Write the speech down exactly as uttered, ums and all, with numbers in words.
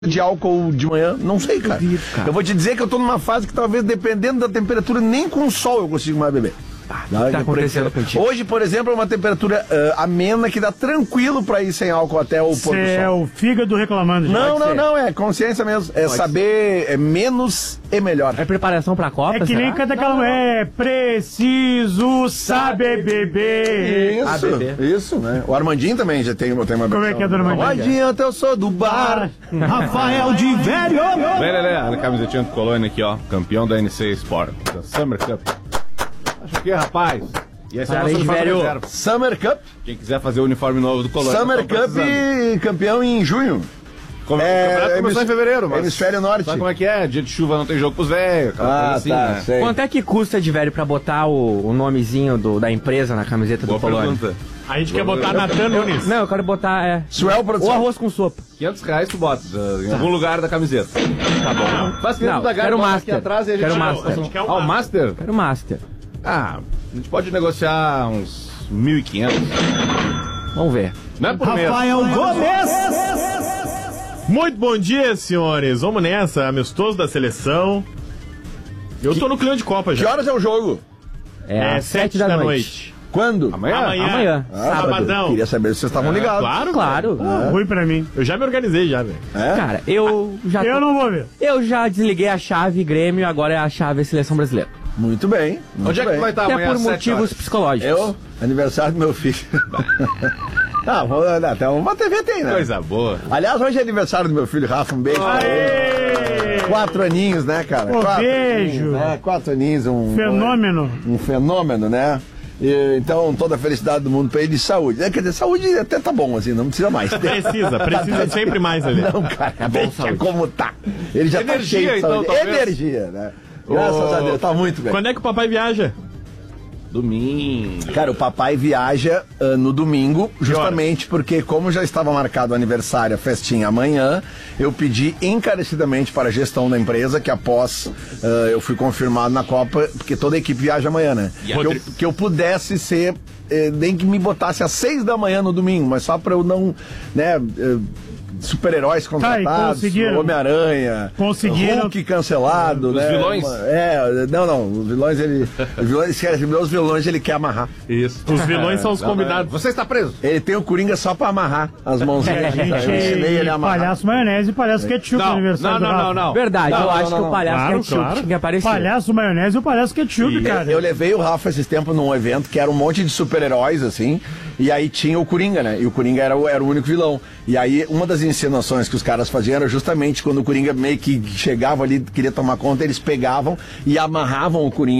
de álcool de manhã? Não sei, cara. cara. Eu vou te dizer que eu tô numa fase que talvez, dependendo da temperatura, nem com sol eu consigo mais beber. Ah, o que tá acontecendo contigo? Hoje, por exemplo, é uma temperatura uh, amena que dá tranquilo pra ir sem álcool até o pôr do sol. É o fígado reclamando. Não, não, não, é consciência mesmo. É Pode saber é menos e melhor. É preparação pra Copa, É que será? nem canta aquela... É preciso saber beber. Isso, Ah, beber. isso, né? O Armandinho também já tem, tem uma Como é que é do Armandinho? Não adianta, eu sou do bar. Rafael de Velho. Lelê, a camisetinha do Colônia aqui, ó. Campeão da N C Sport. Da Summer Cup. Acho que, rapaz. E esse é o nosso uniforme velho. reserva. Summer Cup. Quem quiser fazer o uniforme novo do Colônia. Summer Cup e campeão em junho. Come... É, o campeonato começou hemis... em fevereiro, mas... Hemisfério Norte. Sabe como é que é? Dia de chuva não tem jogo pros velhos. Ah, assim, tá, né? sei. Quanto é que custa de velho pra botar o, o nomezinho do, da empresa na camiseta Boa do Colônia? pergunta. A gente quer botar Natan Nunes. Não, eu quero botar, é... Suel produção. Ou arroz com sopa. quinhentos reais tu bota uh, em algum lugar da camiseta. Tá bom. Faz que Não, da quero o bota Master. aqui atrás e a gente... Quero o Ah, Master. Ah, o Master? Quero o Master. Ah, a gente pode negociar uns mil e quinhentos. Vamos ver. Não é por mês. Rafael Gomes. Muito bom dia, senhores. Vamos nessa, amistoso da seleção. Eu tô no clima de Copa Que já. horas é o jogo? É, É às sete da, noite. Quando? Amanhã? Amanhã. Amanhã. Ah, Sabadão. Queria saber se vocês estavam ligados. Claro, Claro. Ah, ruim pra mim. Eu já me organizei já, velho. É? Cara, eu já... Eu não vou ver. Eu já desliguei a chave Grêmio, agora é a chave Seleção Brasileira. Muito bem. Muito Onde é que bem. tu vai estar Até amanhã por às sete motivos horas? psicológicos. Eu? Aniversário do meu filho. Ah, vou, até uma T V tem, né? Coisa boa. Aliás, hoje é aniversário do meu filho, Rafa. Um beijo. pra ele. Aê! Quatro aninhos, né, cara? Pô, Quatro beijo. aninhos, né? Quatro aninhos. Um, Fenômeno. Um fenômeno, né? E, então, toda a felicidade do mundo pra ele de saúde. É, quer dizer, saúde até tá bom, assim, não precisa mais. Precisa, precisa sempre mais ali. Não, cara, É bom, deixa saúde. como tá. Ele já tá Energia, cheio de então, saúde. talvez. Energia, né? Graças Ô. a Deus, tá muito bem. Quando é que o papai viaja? Domingo. Cara, o papai viaja uh, no domingo, justamente porque, como já estava marcado o aniversário, a festinha amanhã, eu pedi encarecidamente para a gestão da empresa, que após uh, eu fui confirmado na Copa, porque toda a equipe viaja amanhã, né? Que eu, que eu pudesse ser, eh, nem que me botasse às seis da manhã no domingo, mas só para eu não, né... eh, super-heróis contratados, conseguiram. Homem-Aranha, Conseguiram. Hulk cancelado, Os né? vilões? Uma- É, não, não, os vilões ele... Os vilões, os vilões ele quer amarrar. Isso. Os vilões são os Não, convidados. Você está preso. Ele tem o Coringa só pra amarrar as mãozinhas. É, Eu ensinei ele a gente, amarrar. palhaço maionese e palhaço ketchup no Não, aniversário não, do não, Rafa. não, não. Verdade, Não, eu não, acho não, que não. o palhaço Claro, ketchup claro. tinha que aparecer. Palhaço maionese e o palhaço ketchup, Eu, cara. eu levei o Rafa esses tempos num evento que era um monte de super-heróis, assim, e aí tinha o Coringa, né? E o Coringa era o, era o único vilão. E aí, uma das encenações que os caras faziam era justamente quando o Coringa meio que chegava ali, queria tomar conta, eles pegavam e amarravam o Coringa